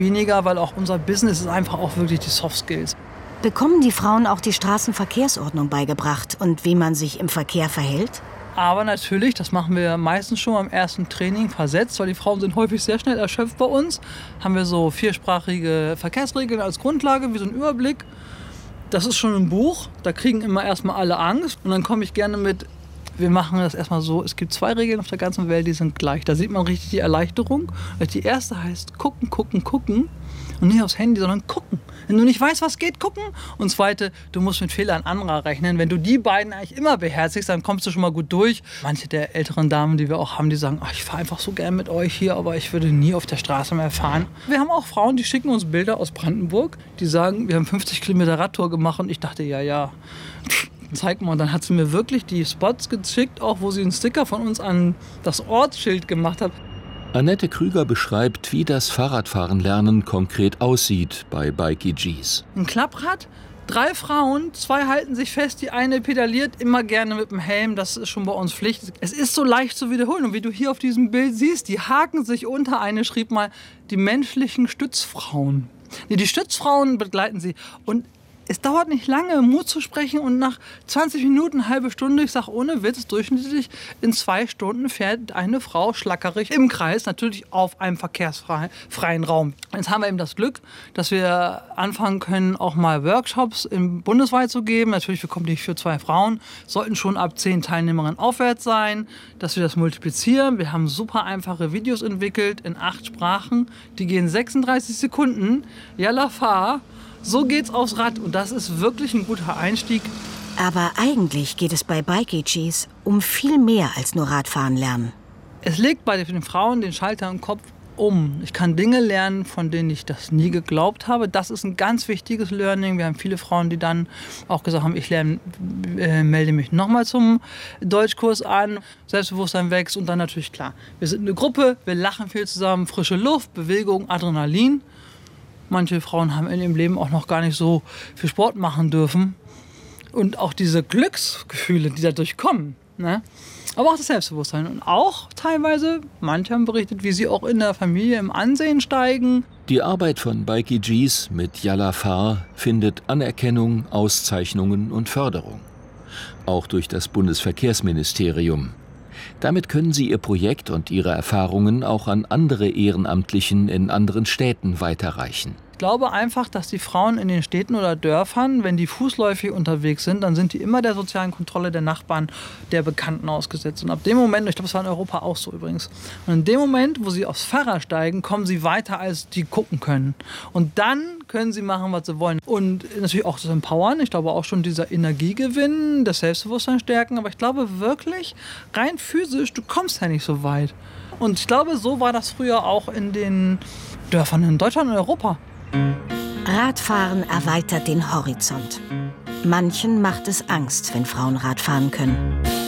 Weniger, weil auch unser Business ist einfach auch wirklich die Soft Skills. Bekommen die Frauen auch die Straßenverkehrsordnung beigebracht und wie man sich im Verkehr verhält? Aber natürlich, das machen wir meistens schon am ersten Training versetzt, weil die Frauen sind häufig sehr schnell erschöpft bei uns. Haben wir so 4-sprachige Verkehrsregeln als Grundlage, wie so ein Überblick. Das ist schon ein Buch, da kriegen immer erstmal alle Angst. Und dann komme ich gerne mit, wir machen das erstmal so, es gibt 2 Regeln auf der ganzen Welt, die sind gleich. Da sieht man richtig die Erleichterung. Die erste heißt gucken, gucken, gucken. Und nicht aufs Handy, sondern gucken. Wenn du nicht weißt, was geht, gucken. Und zweite, du musst mit Fehlern anderer rechnen. Wenn du die beiden eigentlich immer beherzigst, dann kommst du schon mal gut durch. Manche der älteren Damen, die wir auch haben, die sagen, ach, ich fahre einfach so gern mit euch hier, aber ich würde nie auf der Straße mehr fahren. Wir haben auch Frauen, die schicken uns Bilder aus Brandenburg. Die sagen, wir haben 50 Kilometer Radtour gemacht. Und ich dachte, ja, zeig mal. Und dann hat sie mir wirklich die Spots geschickt, auch wo sie einen Sticker von uns an das Ortsschild gemacht hat. Annette Krüger beschreibt, wie das Fahrradfahrenlernen konkret aussieht bei Bikey-Gs. Ein Klapprad, 3 Frauen, 2 halten sich fest, die eine pedaliert immer gerne mit dem Helm, das ist schon bei uns Pflicht. Es ist so leicht zu wiederholen und wie du hier auf diesem Bild siehst, die haken sich unter. Eine schrieb mal, die menschlichen Stützfrauen. Nee, die Stützfrauen begleiten sie und es dauert nicht lange, Mut zu sprechen und nach 20 Minuten, halbe Stunde, ich sage ohne Witz, durchschnittlich in 2 Stunden fährt eine Frau schlackerig im Kreis, natürlich auf einem verkehrsfreien Raum. Jetzt haben wir eben das Glück, dass wir anfangen können, auch mal Workshops bundesweit zu geben. Natürlich, wir kommen nicht für 2 Frauen, sollten schon ab 10 Teilnehmerinnen aufwärts sein, dass wir das multiplizieren. Wir haben super einfache Videos entwickelt in 8 Sprachen, die gehen 36 Sekunden. Yalla, fahr! So geht's aufs Rad und das ist wirklich ein guter Einstieg. Aber eigentlich geht es bei Bikey-Gs um viel mehr als nur Radfahren lernen. Es legt bei den Frauen den Schalter im Kopf um. Ich kann Dinge lernen, von denen ich das nie geglaubt habe. Das ist ein ganz wichtiges Learning. Wir haben viele Frauen, die dann auch gesagt haben, ich melde mich nochmal zum Deutschkurs an. Selbstbewusstsein wächst und dann natürlich klar. Wir sind eine Gruppe, wir lachen viel zusammen, frische Luft, Bewegung, Adrenalin. Manche Frauen haben in ihrem Leben auch noch gar nicht so viel Sport machen dürfen. Und auch diese Glücksgefühle, die dadurch kommen. Ne? Aber auch das Selbstbewusstsein. Und auch teilweise, manche haben berichtet, wie sie auch in der Familie im Ansehen steigen. Die Arbeit von Bikey-Gs mit Yalla Fahr findet Anerkennung, Auszeichnungen und Förderung. Auch durch das Bundesverkehrsministerium. Damit können sie ihr Projekt und ihre Erfahrungen auch an andere Ehrenamtlichen in anderen Städten weiterreichen. Ich glaube einfach, dass die Frauen in den Städten oder Dörfern, wenn die fußläufig unterwegs sind, dann sind die immer der sozialen Kontrolle der Nachbarn, der Bekannten ausgesetzt. Und ab dem Moment, ich glaube, das war in Europa auch so übrigens, und in dem Moment, wo sie aufs Fahrrad steigen, kommen sie weiter, als die gucken können. Und dann können sie machen, was sie wollen. Und natürlich auch das Empowern, ich glaube auch schon dieser Energiegewinn, das Selbstbewusstsein stärken. Aber ich glaube wirklich, rein physisch, du kommst ja nicht so weit. Und ich glaube, so war das früher auch in den Dörfern in Deutschland und Europa. Radfahren erweitert den Horizont. Manchen macht es Angst, wenn Frauen Rad fahren können.